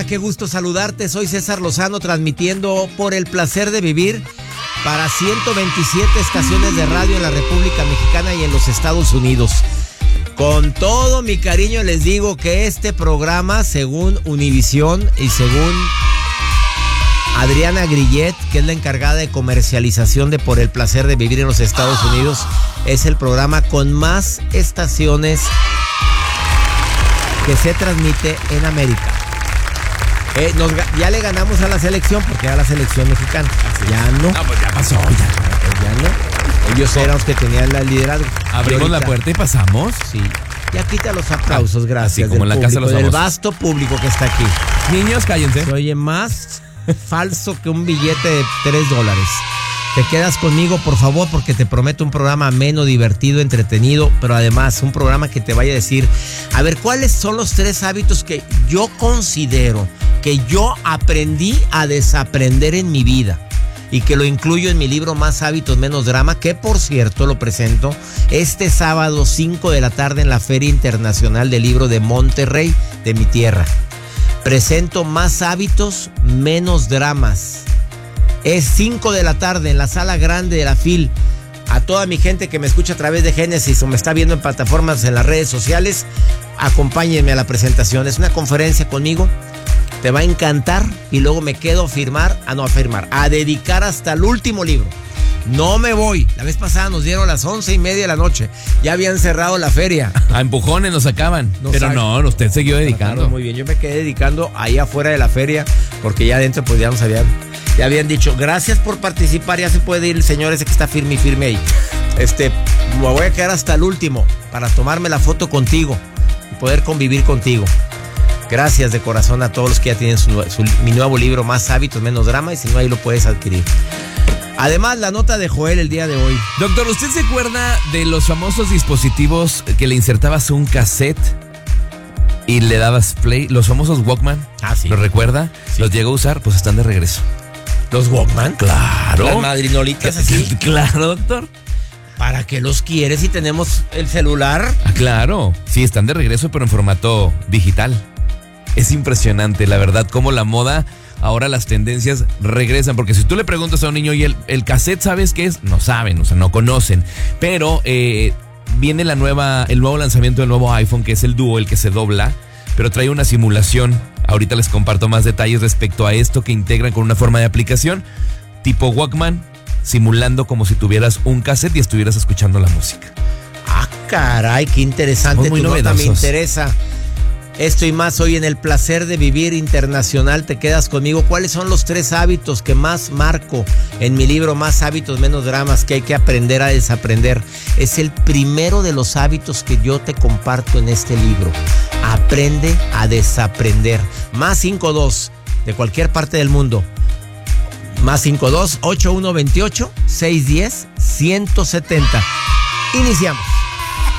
qué gusto saludarte. Soy César Lozano, transmitiendo por el placer de vivir para 127 estaciones de radio en la República Mexicana y en los Estados Unidos. Con todo mi cariño les digo que este programa, según Univisión y según Adriana Grillet, que es la encargada de comercialización de Por el placer de vivir en los Estados Unidos, es el programa con más estaciones que se transmite en América. Ya le ganamos a la selección, porque era la selección mexicana. Ya no. No, pues ya pasó, ya no. Ellos eran los que tenían el liderazgo. Abrimos la puerta y pasamos. Sí. Ya quita los aplausos, gracias. Así como en la casa de los del famosos. vasto público que está aquí. Niños, cállense. Se oye más falso que un billete de $3. Te quedas conmigo, por favor, porque te prometo un programa ameno, divertido, entretenido, pero además un programa que te vaya a decir, a ver, ¿cuáles son los 3 hábitos que yo considero que yo aprendí a desaprender en mi vida? Y que lo incluyo en mi libro Más hábitos, menos drama, que por cierto lo presento este sábado 5 de la tarde en la Feria Internacional del Libro de Monterrey, de mi tierra. Presento Más hábitos, menos dramas. Es 5 de la tarde en la sala grande de la FIL. A toda mi gente que me escucha a través de Génesis o me está viendo en plataformas en las redes sociales, acompáñenme a la presentación. Es una conferencia conmigo. Te va a encantar y luego me quedo a dedicar hasta el último libro. No me voy. La vez pasada nos dieron las 11:30 de la noche. Ya habían cerrado la feria. A empujones nos sacaban. Pero no, usted siguió dedicando. Muy bien, yo me quedé dedicando ahí afuera de la feria, porque ya adentro pues ya habían dicho, gracias por participar, ya se puede ir el señor ese que está firme ahí. Me voy a quedar hasta el último para tomarme la foto contigo y poder convivir contigo. Gracias de corazón a todos los que ya tienen mi nuevo libro, Más hábitos, menos drama, y si no, ahí lo puedes adquirir. Además, la nota de Joel el día de hoy. Doctor, ¿usted se acuerda de los famosos dispositivos que le insertabas un cassette y le dabas play? Los famosos Walkman. Ah, sí. ¿Lo recuerda? Sí. ¿Los llegó a usar? Pues están de regreso. ¿Los Walkman? Claro. Las madrinolitas así. Claro, doctor. ¿Para qué los quieres si tenemos el celular? Ah, claro. Sí, están de regreso, pero en formato digital. Es impresionante, la verdad, cómo la moda, ahora las tendencias regresan. Porque si tú le preguntas a un niño, ¿y el cassette sabes qué es? No saben, o sea, no conocen. Pero viene el nuevo lanzamiento del nuevo iPhone, que es el Duo, el que se dobla, pero trae una simulación. Ahorita les comparto más detalles respecto a esto, que integran con una forma de aplicación tipo Walkman, simulando como si tuvieras un cassette y estuvieras escuchando la música. Ah, caray, qué interesante. Somos muy nota me novedosos. Interesa. Esto y más hoy en el placer de vivir internacional. Te quedas conmigo. ¿Cuáles son los 3 hábitos que más marco en mi libro Más hábitos, menos dramas, que hay que aprender a desaprender? Es el primero de los hábitos que yo te comparto en este libro. Aprende a desaprender. Más 52 de cualquier parte del mundo. Más 52 8128 610 170. Iniciamos.